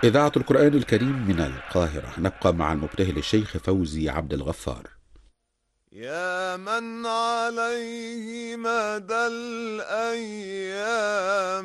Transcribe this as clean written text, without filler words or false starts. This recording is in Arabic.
إذاعة القرآن الكريم من القاهرة، نبقى مع المبتهل الشيخ فوزي عبد الغفار. يا من عليه مدى الأيام